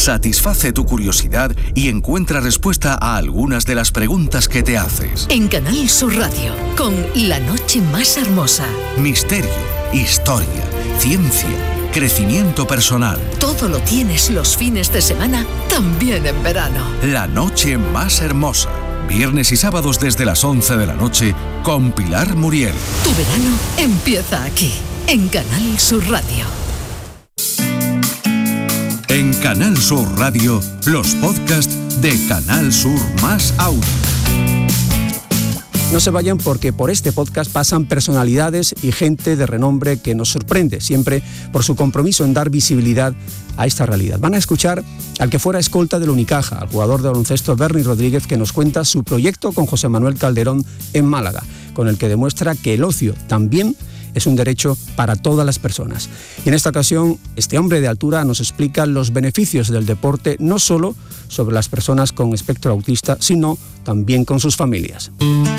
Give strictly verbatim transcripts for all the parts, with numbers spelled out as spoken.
satisface tu curiosidad y encuentra respuesta a algunas de las preguntas que te haces. En Canal Sur Radio, con La Noche Más Hermosa. Misterio, historia, ciencia, crecimiento personal. Todo lo tienes los fines de semana, también en verano. La Noche Más Hermosa. Viernes y sábados desde las once de la noche con Pilar Muriel. Tu verano empieza aquí, en Canal Sur Radio. En Canal Sur Radio, los podcasts de Canal Sur Más Audio. No se vayan porque por este podcast pasan personalidades y gente de renombre que nos sorprende siempre por su compromiso en dar visibilidad a esta realidad. Van a escuchar al que fuera escolta del Unicaja, al jugador de baloncesto Berni Rodríguez, que nos cuenta su proyecto con José Manuel Calderón en Málaga, con el que demuestra que el ocio también es un derecho para todas las personas. Y en esta ocasión, este hombre de altura nos explica los beneficios del deporte, no solo sobre las personas con espectro autista, sino también con sus familias.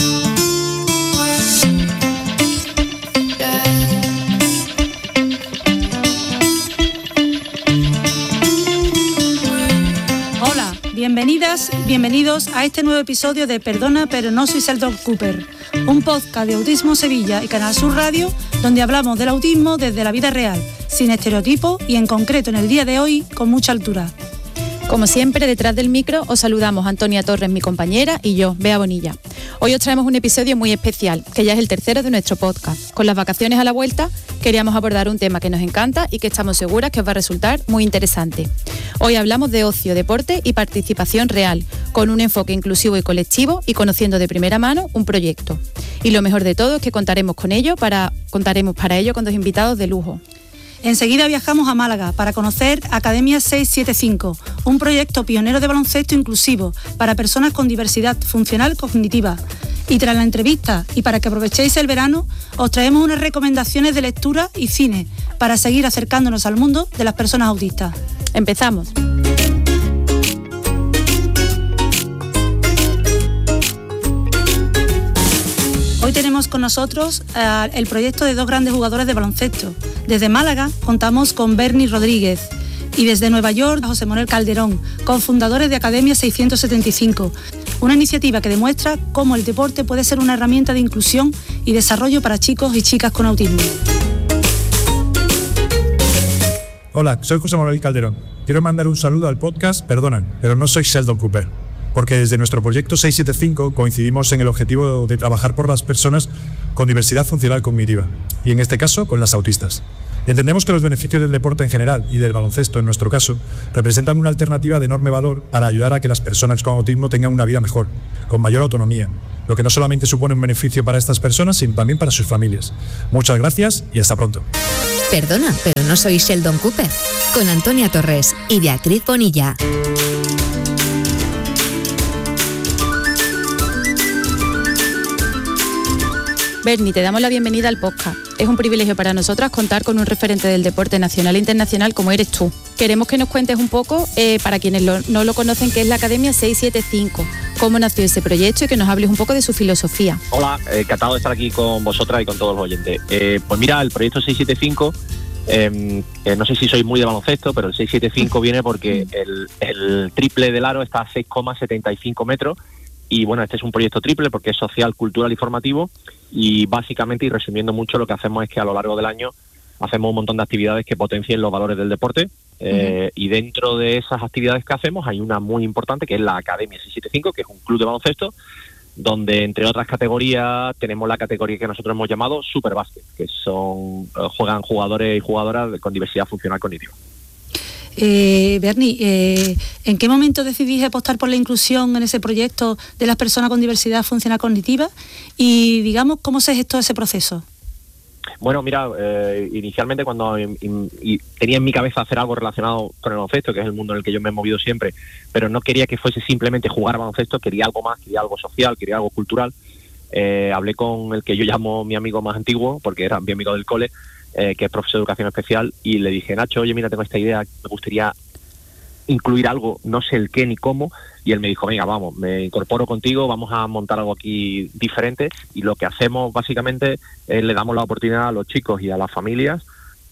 Hola, bienvenidas, bienvenidos a este nuevo episodio de Perdona, pero no soy Sheldon Cooper, un podcast de Autismo Sevilla y Canal Sur Radio, donde hablamos del autismo desde la vida real, sin estereotipos y en concreto en el día de hoy con mucha altura. Como siempre, detrás del micro os saludamos Antonia Torres, mi compañera, y yo, Bea Bonilla. Hoy os traemos un episodio muy especial, que ya es el tercero de nuestro podcast. Con las vacaciones a la vuelta, queríamos abordar un tema que nos encanta y que estamos seguras que os va a resultar muy interesante. Hoy hablamos de ocio, deporte y participación real, con un enfoque inclusivo y colectivo y conociendo de primera mano un proyecto. Y lo mejor de todo es que contaremos con ello para, contaremos para ello con dos invitados de lujo. Enseguida viajamos a Málaga para conocer Academia seiscientos setenta y cinco, un proyecto pionero de baloncesto inclusivo para personas con diversidad funcional cognitiva. Y tras la entrevista, y para que aprovechéis el verano, os traemos unas recomendaciones de lectura y cine para seguir acercándonos al mundo de las personas autistas. Empezamos. Hoy tenemos con nosotros uh, el proyecto de dos grandes jugadores de baloncesto. Desde Málaga contamos con Berni Rodríguez y desde Nueva York a José Manuel Calderón, cofundadores de Academia seiscientos setenta y cinco, una iniciativa que demuestra cómo el deporte puede ser una herramienta de inclusión y desarrollo para chicos y chicas con autismo. Hola, soy José Manuel Calderón. Quiero mandar un saludo al podcast Perdona, pero no soy Sheldon Cooper, porque desde nuestro proyecto seiscientos setenta y cinco coincidimos en el objetivo de trabajar por las personas con diversidad funcional cognitiva, y en este caso con las autistas. Entendemos que los beneficios del deporte en general y del baloncesto en nuestro caso representan una alternativa de enorme valor para ayudar a que las personas con autismo tengan una vida mejor, con mayor autonomía, lo que no solamente supone un beneficio para estas personas, sino también para sus familias. Muchas gracias y hasta pronto. Perdona, pero no soy Sheldon Cooper, con Antonia Torres y Beatriz Bonilla. Berni, te damos la bienvenida al podcast. Es un privilegio para nosotras contar con un referente del deporte nacional e internacional como eres tú. Queremos que nos cuentes un poco, eh, para quienes lo, no lo conocen, qué es la Academia seiscientos setenta y cinco, cómo nació ese proyecto y que nos hables un poco de su filosofía. Hola, eh, encantado de estar aquí con vosotras y con todos los oyentes. Eh, pues mira, el proyecto seiscientos setenta y cinco, eh, eh, no sé si sois muy de baloncesto, pero el seiscientos setenta y cinco viene porque el, el triple del aro está a seis coma setenta y cinco metros. Y bueno, este es un proyecto triple porque es social, cultural y formativo, y básicamente, y resumiendo mucho, lo que hacemos es que a lo largo del año hacemos un montón de actividades que potencien los valores del deporte, eh, uh-huh. y dentro de esas actividades que hacemos hay una muy importante que es la Academia seiscientos setenta y cinco, que es un club de baloncesto donde entre otras categorías tenemos la categoría que nosotros hemos llamado Superbásquet, que son juegan jugadores y jugadoras con diversidad funcional cognitiva. Eh, Berni, eh, ¿en qué momento decidís apostar por la inclusión en ese proyecto de las personas con diversidad funcional cognitiva? Y, digamos, ¿cómo se gestó ese proceso? Bueno, mira, eh, inicialmente cuando in, in, in, tenía en mi cabeza hacer algo relacionado con el baloncesto, que es el mundo en el que yo me he movido siempre, pero no quería que fuese simplemente jugar baloncesto, quería algo más, quería algo social, quería algo cultural. Eh, hablé con el que yo llamo mi amigo más antiguo, porque era mi amigo del cole, Eh, que es profesor de educación especial, y le dije: Nacho, oye, mira, tengo esta idea, me gustaría incluir algo, no sé el qué ni cómo, y él me dijo: venga, vamos, me incorporo contigo, vamos a montar algo aquí diferente, y lo que hacemos básicamente es le damos la oportunidad a los chicos y a las familias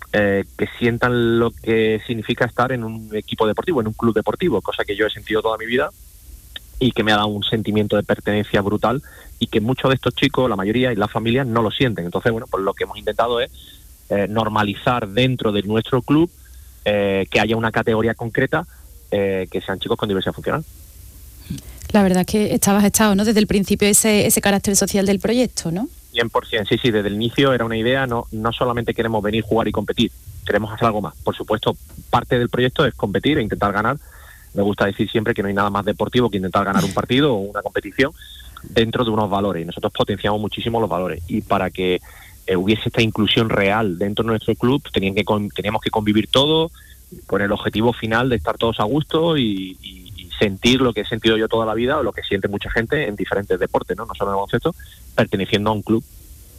eh, que sientan lo que significa estar en un equipo deportivo, en un club deportivo, cosa que yo he sentido toda mi vida y que me ha dado un sentimiento de pertenencia brutal y que muchos de estos chicos, la mayoría y las familias no lo sienten. Entonces, bueno, pues lo que hemos intentado es eh, normalizar dentro de nuestro club eh, que haya una categoría concreta eh, que sean chicos con diversidad funcional. La verdad es que estabas echado, ¿no? Desde el principio ese, ese carácter social del proyecto, ¿no? cien por ciento, sí, sí, desde el inicio era una idea, no, no solamente queremos venir, jugar y competir, queremos hacer algo más. Por supuesto, parte del proyecto es competir e intentar ganar. Me gusta decir siempre que no hay nada más deportivo que intentar ganar un partido o una competición dentro de unos valores, y nosotros potenciamos muchísimo los valores, y para que eh, hubiese esta inclusión real dentro de nuestro club tenían que con, teníamos que convivir todos con el objetivo final de estar todos a gusto y, y, y sentir lo que he sentido yo toda la vida o lo que siente mucha gente en diferentes deportes, no, no solo en el baloncesto, perteneciendo a un club.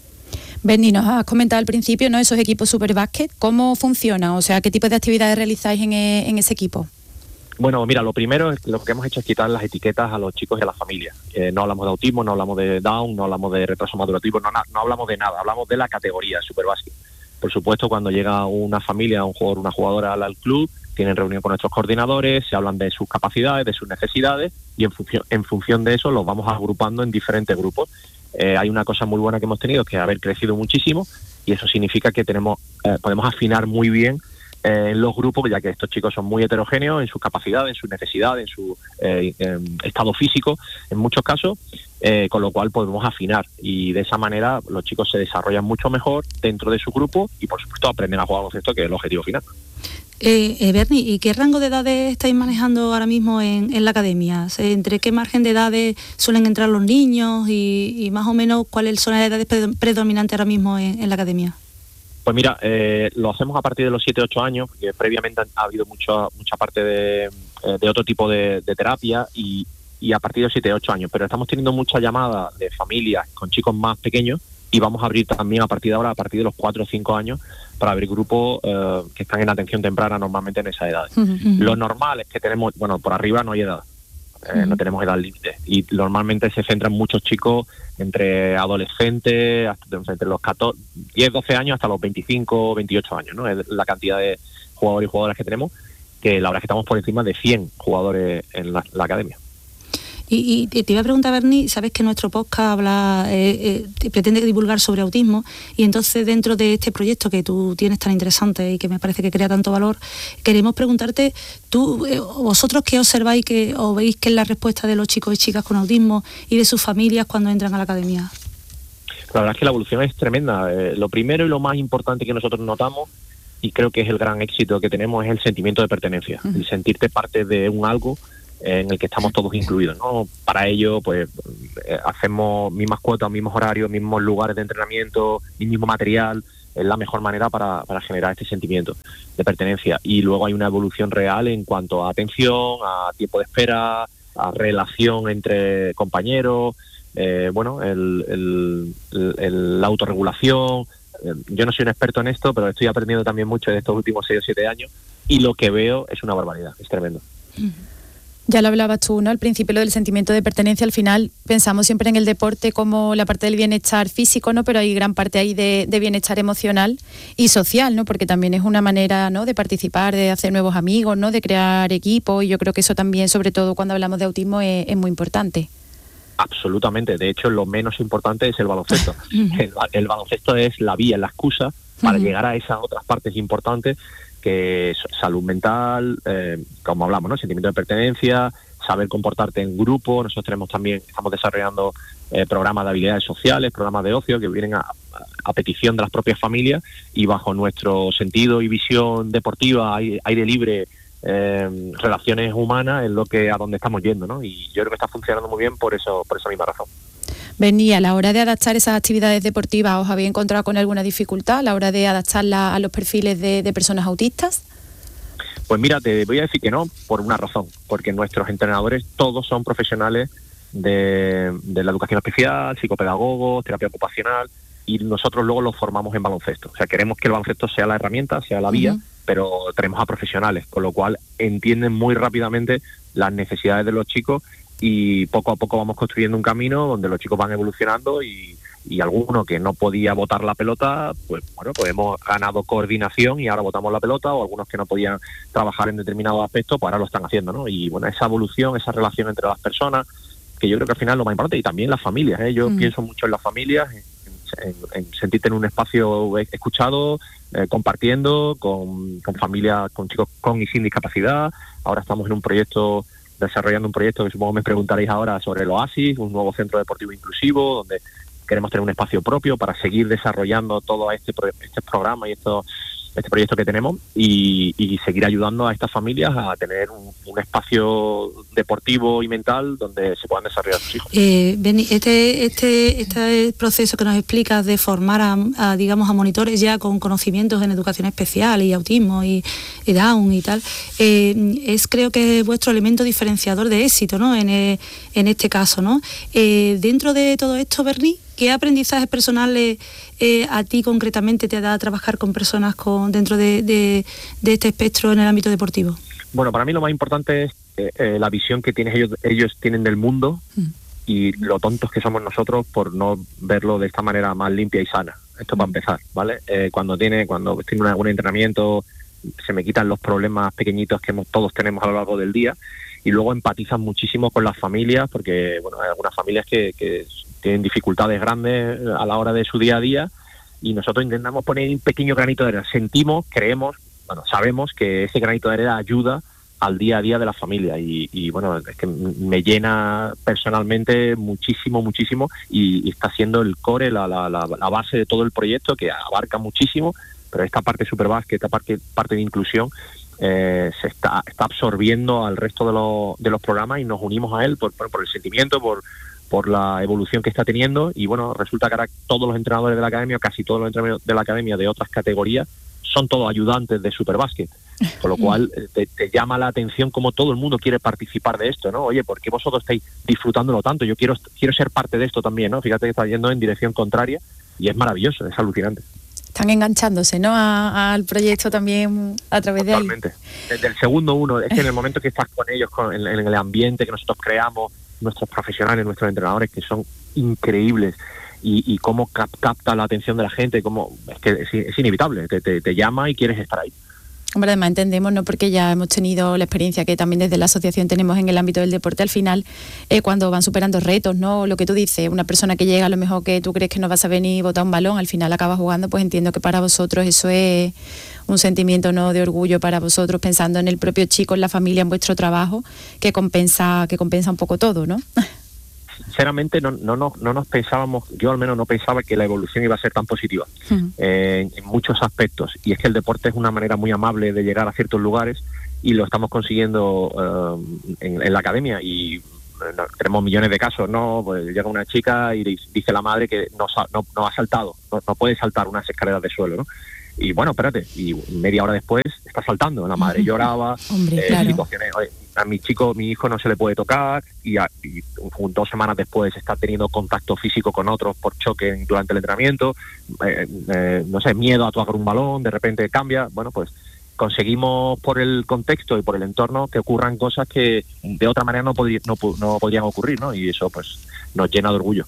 Berni, nos has comentado al principio, ¿no?, esos equipos Superbásquet, ¿cómo funcionan? O sea, ¿qué tipo de actividades realizáis en, en ese equipo? Bueno, mira, lo primero es lo que hemos hecho es quitar las etiquetas a los chicos y a las familias. Eh, no hablamos de autismo, no hablamos de Down, no hablamos de retraso madurativo, no, no hablamos de nada, hablamos de la categoría Superbásquet. Por supuesto, cuando llega una familia, un jugador, una jugadora al, al club, tienen reunión con nuestros coordinadores, se hablan de sus capacidades, de sus necesidades, y en función, en función de eso los vamos agrupando en diferentes grupos. Eh, hay una cosa muy buena que hemos tenido, que es haber crecido muchísimo, y eso significa que tenemos eh, podemos afinar muy bien eh, en los grupos, ya que estos chicos son muy heterogéneos en sus capacidades, en sus necesidades, en su eh, eh, estado físico, en muchos casos, eh, con lo cual podemos afinar, y de esa manera los chicos se desarrollan mucho mejor dentro de su grupo y, por supuesto, aprenden a jugar baloncesto, que es el objetivo final. Eh, eh, Berni, ¿y qué rango de edades estáis manejando ahora mismo en, en la academia? ¿Entre qué margen de edades suelen entrar los niños y, y más o menos cuáles son las edades predominantes ahora mismo en, en la academia? Pues mira, eh, lo hacemos a partir de los siete ocho años, porque previamente ha habido mucha mucha parte de, de otro tipo de, de terapia, y, y a partir de los siete ocho años, pero estamos teniendo mucha llamada de familias con chicos más pequeños, y vamos a abrir también a partir de ahora, a partir de los cuatro o cinco años, para abrir grupos eh, que están en atención temprana normalmente en esa edad. Uh-huh. Lo normal es que tenemos, bueno, por arriba no hay edad, eh, uh-huh. no tenemos edad límite, y normalmente se centran muchos chicos entre adolescentes, hasta, entre los catorce, diez, doce años hasta los veinticinco, veintiocho años, ¿no? Es la cantidad de jugadores y jugadoras que tenemos, que la verdad es que estamos por encima de cien jugadores en la, la academia. Y, y te iba a preguntar, Berni, sabes que nuestro podcast habla, eh, eh, pretende divulgar sobre autismo, y entonces dentro de este proyecto que tú tienes tan interesante y que me parece que crea tanto valor, queremos preguntarte, tú, eh, vosotros qué observáis que, o veis que es la respuesta de los chicos y chicas con autismo y de sus familias cuando entran a la academia. La verdad es que la evolución es tremenda. Eh, lo primero y lo más importante que nosotros notamos, y creo que es el gran éxito que tenemos, es el sentimiento de pertenencia, uh-huh. el sentirte parte de un algo en el que estamos todos incluidos, ¿no? Para ello, pues, eh, hacemos mismas cuotas, mismos horarios, mismos lugares de entrenamiento, mismo material. Es la mejor manera para, para generar este sentimiento de pertenencia. Y luego hay una evolución real en cuanto a atención, a tiempo de espera, a relación entre compañeros, eh, bueno, el, el, el, el, la autorregulación. Yo no soy un experto en esto, pero estoy aprendiendo también mucho en estos últimos seis o siete años, y lo que veo es una barbaridad, es tremendo. Uh-huh. Ya lo hablabas tú, ¿no? Al principio, lo del sentimiento de pertenencia, al final pensamos siempre en el deporte como la parte del bienestar físico, ¿no? Pero hay gran parte ahí de, de bienestar emocional y social, ¿no? Porque también es una manera, ¿no?, de participar, de hacer nuevos amigos, ¿no?, de crear equipos, y yo creo que eso también, sobre todo cuando hablamos de autismo, es, es muy importante. Absolutamente. De hecho, lo menos importante es el baloncesto. el, el baloncesto es la vía, la excusa para uh-huh. llegar a esas otras partes importantes, que es salud mental, eh, como hablamos, ¿no?, sentimiento de pertenencia, saber comportarte en grupo. Nosotros tenemos también, estamos desarrollando eh, programas de habilidades sociales, programas de ocio que vienen a, a petición de las propias familias, y bajo nuestro sentido y visión deportiva, aire, aire libre, eh, relaciones humanas, es lo que a donde estamos yendo, ¿no? Y yo creo que está funcionando muy bien por eso, por esa misma razón. Berni, a la hora de adaptar esas actividades deportivas, ¿os habéis encontrado con alguna dificultad a la hora de adaptarlas a los perfiles de, de personas autistas? Pues mira, te voy a decir que no, por una razón, porque nuestros entrenadores todos son profesionales de, de la educación especial, psicopedagogos, terapia ocupacional, y nosotros luego los formamos en baloncesto. O sea, queremos que el baloncesto sea la herramienta, sea la vía, uh-huh. pero tenemos a profesionales, con lo cual entienden muy rápidamente las necesidades de los chicos, y poco a poco vamos construyendo un camino donde los chicos van evolucionando y, y alguno que no podía botar la pelota, pues bueno, pues hemos ganado coordinación y ahora botamos la pelota, o algunos que no podían trabajar en determinados aspectos, pues ahora lo están haciendo, ¿no? Y bueno, esa evolución, esa relación entre las personas, que yo creo que al final es lo más importante, y también las familias, ¿eh? Yo mm. pienso mucho en las familias, en, en, en sentirte en un espacio escuchado, eh, compartiendo con, con familias, con chicos con y sin discapacidad. Ahora estamos en un proyecto, desarrollando un proyecto que supongo me preguntaréis ahora sobre el Oasis, un nuevo centro deportivo inclusivo, donde queremos tener un espacio propio para seguir desarrollando todo este, este programa y esto, este proyecto que tenemos, y, y seguir ayudando a estas familias a tener un, un espacio deportivo y mental donde se puedan desarrollar sus hijos. Eh, Beni, este, este, este proceso que nos explicas de formar a, a, digamos, a monitores ya con conocimientos en educación especial y autismo y, y Down y tal, eh, es creo que vuestro elemento diferenciador de éxito, ¿no? En, eh, en este caso, ¿no? Eh, dentro de todo esto, Berni, ¿qué aprendizajes personales eh, a ti concretamente te da trabajar con personas con dentro de, de, de este espectro en el ámbito deportivo? Bueno, para mí lo más importante es eh, eh, la visión que tienes ellos, ellos tienen del mundo mm. y lo tontos que somos nosotros por no verlo de esta manera más limpia y sana. Esto mm. para empezar, ¿vale? Eh, cuando tiene cuando tiene un entrenamiento, se me quitan los problemas pequeñitos que hemos, todos tenemos a lo largo del día, y luego empatizan muchísimo con las familias, porque bueno, hay algunas familias que, que tienen dificultades grandes a la hora de su día a día, y nosotros intentamos poner un pequeño granito de arena. Sentimos, creemos, bueno, sabemos que ese granito de arena ayuda al día a día de la familia, y, y bueno, es que me llena personalmente muchísimo, muchísimo, y, y está siendo el core, la, la, la, la base de todo el proyecto, que abarca muchísimo, pero esta parte Superbásquet, esta parte, parte de inclusión, eh, se está, está absorbiendo al resto de, lo, de los programas, y nos unimos a él por, por, por el sentimiento, por por la evolución que está teniendo. Y bueno, resulta que ahora todos los entrenadores de la academia, casi todos los entrenadores de la academia de otras categorías, son todos ayudantes de Superbásquet, con lo cual te, te llama la atención cómo todo el mundo quiere participar de esto, ¿no? Oye, ¿por qué vosotros estáis disfrutándolo tanto? Yo quiero quiero ser parte de esto también, ¿no? Fíjate que está yendo en dirección contraria, y es maravilloso, es alucinante. Están enganchándose, ¿no?, a, al proyecto también a través Totalmente. de ahí. Desde el segundo uno, es que en el momento que estás con ellos, con, en, en el ambiente que nosotros creamos, nuestros profesionales, nuestros entrenadores, que son increíbles, y, y cómo cap, capta la atención de la gente, cómo es que es, es inevitable, te, te, te llama y quieres estar ahí. Hombre, además entendemos, ¿no?, porque ya hemos tenido la experiencia que también desde la asociación tenemos en el ámbito del deporte. Al final, eh, cuando van superando retos, ¿no?, lo que tú dices, una persona que llega a lo mejor que tú crees que no va a saber ni botar un balón, al final acaba jugando, pues entiendo que para vosotros eso es un sentimiento, ¿no?, de orgullo para vosotros, pensando en el propio chico, en la familia, en vuestro trabajo, que compensa que compensa un poco todo, ¿no? Sinceramente no, no, no, no nos pensábamos, yo al menos no pensaba que la evolución iba a ser tan positiva uh-huh. eh, en muchos aspectos, y es que el deporte es una manera muy amable de llegar a ciertos lugares, y lo estamos consiguiendo uh, en, en la academia, y no, tenemos millones de casos, ¿no? Pues llega una chica y dice la madre que no, no, no ha saltado, no, no puede saltar unas escaleras de suelo, ¿no? Y bueno, espérate, y media hora después está saltando, la madre lloraba, Hombre, eh, claro. situaciones, oye, a mi chico, mi hijo no se le puede tocar, y, a, y un, dos semanas después está teniendo contacto físico con otros por choque durante el entrenamiento, eh, eh, no sé, miedo a tocar un balón, de repente cambia. Bueno, pues conseguimos por el contexto y por el entorno que ocurran cosas que de otra manera no, podri- no, no podrían ocurrir, ¿no? Y eso pues nos llena de orgullo.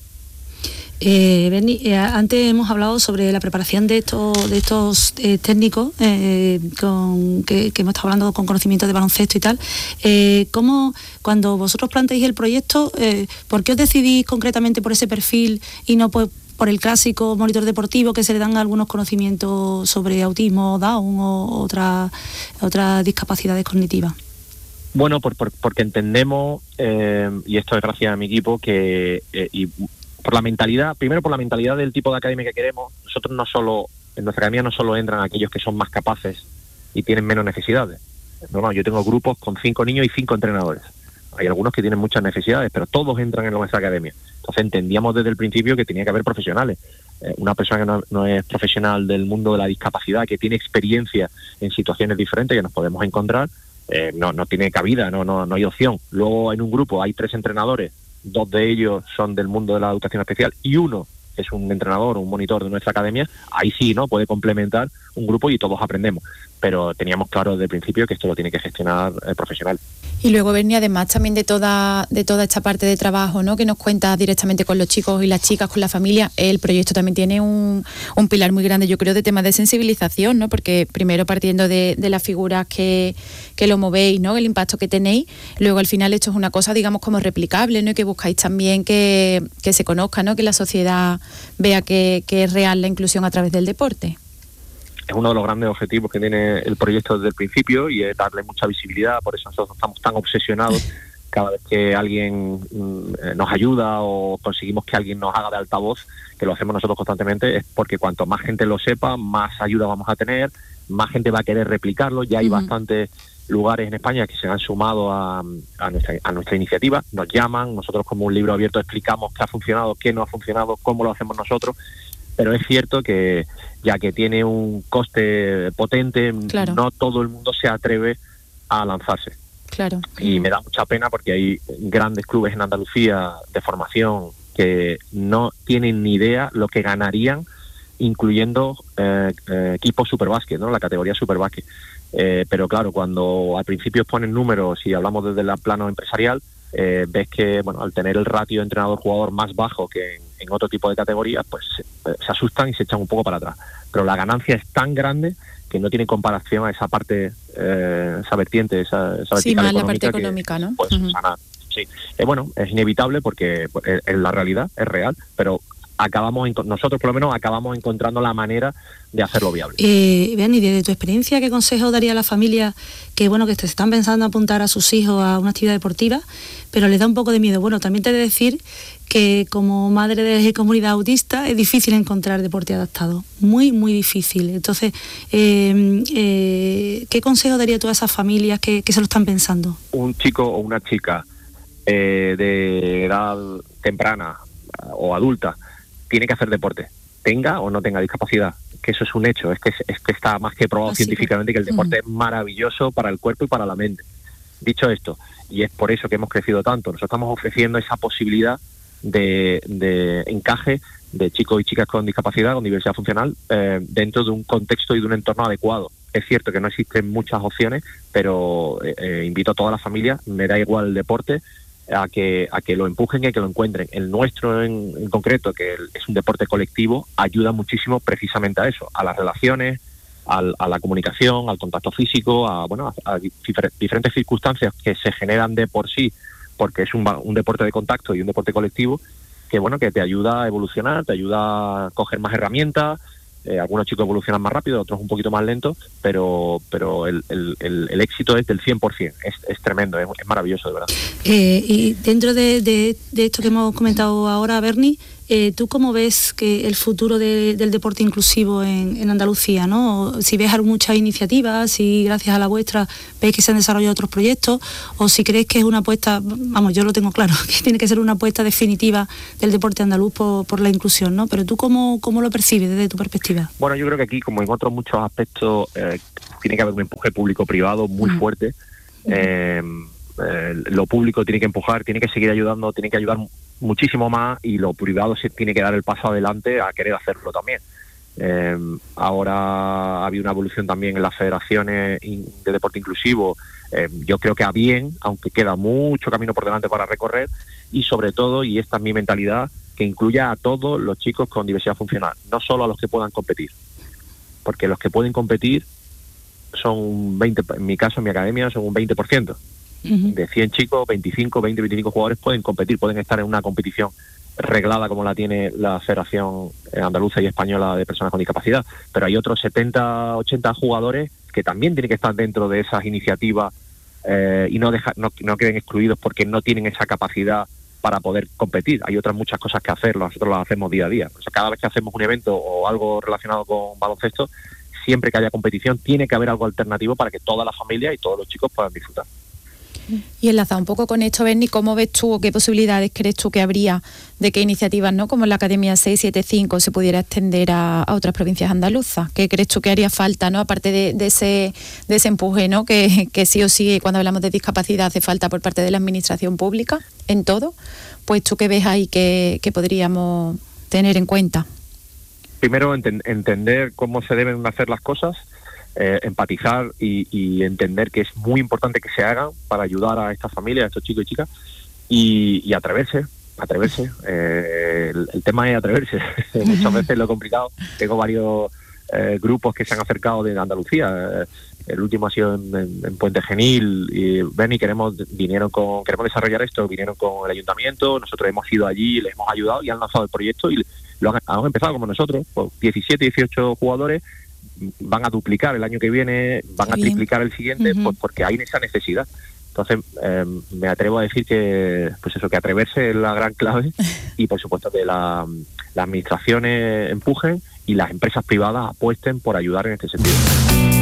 Eh, Berni, eh, antes hemos hablado sobre la preparación de estos de estos eh, técnicos eh, con, que, que hemos estado hablando con conocimientos de baloncesto y tal. Eh, ¿Cómo, cuando vosotros planteáis el proyecto, eh, por qué os decidís concretamente por ese perfil y no por, por el clásico monitor deportivo que se le dan algunos conocimientos sobre autismo, Down o otras otras discapacidades cognitivas? Bueno, por, por, porque entendemos, eh, y esto es gracias a mi equipo, que eh, y por la mentalidad, primero por la mentalidad del tipo de academia que queremos. Nosotros no solo, en nuestra academia no solo entran aquellos que son más capaces y tienen menos necesidades. No, no, yo tengo grupos con cinco niños y cinco entrenadores. Hay algunos que tienen muchas necesidades, pero todos entran en nuestra academia. Entonces entendíamos desde el principio que tenía que haber profesionales. Eh, una persona que no, no es profesional del mundo de la discapacidad, que tiene experiencia en situaciones diferentes que nos podemos encontrar, eh, no, no tiene cabida, no, no, no hay opción. Luego en un grupo hay tres entrenadores, dos de ellos son del mundo de la educación especial y uno es un entrenador, un monitor de nuestra academia. Ahí sí, ¿no?, puede complementar un grupo y todos aprendemos, pero teníamos claro desde el principio que esto lo tiene que gestionar el profesional. Y luego, Berni, además también de toda de toda esta parte de trabajo, ¿no?, que nos cuenta directamente con los chicos y las chicas, con la familia, el proyecto también tiene un, un pilar muy grande, yo creo, de temas de sensibilización, ¿no? Porque primero partiendo de, de las figuras que, que lo movéis, ¿no?, el impacto que tenéis, luego al final esto es una cosa, digamos, como replicable, ¿no?, y que buscáis también que, que se conozca, ¿no?, que la sociedad vea que, que es real la inclusión a través del deporte. Es uno de los grandes objetivos que tiene el proyecto desde el principio y es darle mucha visibilidad, por eso nosotros estamos tan obsesionados cada vez que alguien mm, nos ayuda o conseguimos que alguien nos haga de altavoz, que lo hacemos nosotros constantemente, es porque cuanto más gente lo sepa, más ayuda vamos a tener, más gente va a querer replicarlo. Ya hay uh-huh. bastantes lugares en España que se han sumado a, a, nuestra, a nuestra iniciativa, nos llaman, nosotros como un libro abierto explicamos qué ha funcionado, qué no ha funcionado, cómo lo hacemos nosotros. Pero es cierto que, ya que tiene un coste potente, claro, no todo el mundo se atreve a lanzarse. Claro. Y me da mucha pena porque hay grandes clubes en Andalucía de formación que no tienen ni idea lo que ganarían incluyendo eh, eh, equipos Superbásquet, ¿no?, la categoría Superbásquet. Eh, pero claro, cuando al principio ponen números y hablamos desde el plano empresarial, eh, ves que, bueno, al tener el ratio entrenador-jugador más bajo que en, en otro tipo de categorías, pues se, se asustan y se echan un poco para atrás. Pero la ganancia es tan grande que no tiene comparación a esa parte, eh, esa vertiente, esa, esa vertical, sí, más económica, la parte económica, que, ¿no? Pues, uh-huh. sana, sí. Eh, bueno, es inevitable porque es, es la realidad, es real, pero acabamos nosotros por lo menos acabamos encontrando la manera de hacerlo viable. Eh, Berni, desde tu experiencia, ¿qué consejo daría a la familia que bueno que se están pensando apuntar a sus hijos a una actividad deportiva, pero les da un poco de miedo? Bueno, también te he de decir que como madre de comunidad autista es difícil encontrar deporte adaptado, muy, muy difícil. Entonces, eh, eh, ¿qué consejo daría tú a esas familias que, que se lo están pensando? Un chico o una chica eh, de edad temprana o adulta tiene que hacer deporte, tenga o no tenga discapacidad, que eso es un hecho, es que, es que está más que probado Así científicamente que, que el deporte uh-huh. es maravilloso para el cuerpo y para la mente. Dicho esto, y es por eso que hemos crecido tanto, nosotros estamos ofreciendo esa posibilidad de, de encaje de chicos y chicas con discapacidad, con diversidad funcional, eh, dentro de un contexto y de un entorno adecuado. Es cierto que no existen muchas opciones, pero eh, eh, invito a toda la familia, me da igual el deporte, a que a que lo empujen y a que lo encuentren. El nuestro en, en concreto, que es un deporte colectivo, ayuda muchísimo precisamente a eso, a las relaciones, al, a la comunicación, al contacto físico, a bueno a, a difer- diferentes circunstancias que se generan de por sí, porque es un, un deporte de contacto y un deporte colectivo que bueno que te ayuda a evolucionar, te ayuda a coger más herramientas. Eh, algunos chicos evolucionan más rápido, otros un poquito más lento, pero pero el, el, el, el éxito es del cien por ciento, es, es tremendo, es, es maravilloso, de verdad. Eh, y dentro de, de, de esto que hemos comentado ahora, Berni, eh, ¿tú cómo ves que el futuro de, del deporte inclusivo en, en Andalucía, ¿no? Si ves muchas iniciativas, si gracias a la vuestra ves que se han desarrollado otros proyectos, o si crees que es una apuesta, vamos, yo lo tengo claro, que tiene que ser una apuesta definitiva del deporte andaluz por, por la inclusión, ¿no? Pero tú, ¿cómo, cómo lo percibes desde tu perspectiva? Bueno, yo creo que aquí, como en otros muchos aspectos, eh, tiene que haber un empuje público-privado muy uh-huh. fuerte. Uh-huh. Eh, eh, lo público tiene que empujar, tiene que seguir ayudando, tiene que ayudar muchísimo más, y lo privado se tiene que dar el paso adelante a querer hacerlo también. Eh, ahora ha habido una evolución también en las federaciones de deporte inclusivo. Eh, yo creo que a bien, aunque queda mucho camino por delante para recorrer, y sobre todo, y esta es mi mentalidad, que incluya a todos los chicos con diversidad funcional, no solo a los que puedan competir, porque los que pueden competir son un veinte, en mi caso, en mi academia, son un veinte por ciento. Uh-huh. De cien chicos, veinticinco, veinte, veinticinco jugadores pueden competir, pueden estar en una competición reglada como la tiene la Federación Andaluza y Española de Personas con Discapacidad, pero hay otros setenta, ochenta jugadores que también tienen que estar dentro de esas iniciativas eh, y no, deja, no, no queden excluidos porque no tienen esa capacidad para poder competir. Hay otras muchas cosas que hacer, nosotros las hacemos día a día. O sea, cada vez que hacemos un evento o algo relacionado con baloncesto, siempre que haya competición tiene que haber algo alternativo para que toda la familia y todos los chicos puedan disfrutar. Y enlazado un poco con esto, Berni, ¿cómo ves tú o qué posibilidades crees tú que habría de que iniciativas, ¿no?, como la Academia seiscientos setenta y cinco se pudiera extender a, a otras provincias andaluzas? ¿Qué crees tú que haría falta, ¿no?, aparte de, de, ese, de ese empuje, ¿no?, que, que sí o sí cuando hablamos de discapacidad hace falta por parte de la administración pública en todo? Pues tú qué ves ahí que, que podríamos tener en cuenta. Primero, ent- entender cómo se deben hacer las cosas. eh, empatizar y, y entender que es muy importante que se hagan para ayudar a estas familias, a estos chicos y chicas, y, y atreverse, atreverse. Eh, el, el tema es atreverse. Muchas veces lo complicado. Tengo varios eh, grupos que se han acercado de Andalucía. Eh, el último ha sido en, en, en Puente Genil, y ven y queremos, vinieron con, queremos desarrollar esto, vinieron con el ayuntamiento, nosotros hemos ido allí, les hemos ayudado y han lanzado el proyecto y lo han, han empezado como nosotros, pues diecisiete, dieciocho jugadores, van a duplicar el año que viene, van Qué a triplicar bien. el siguiente, uh-huh. pues porque hay esa necesidad. Entonces, eh, me atrevo a decir que, pues eso, que atreverse es la gran clave y, por supuesto, que la, las administraciones empujen y las empresas privadas apuesten por ayudar en este sentido.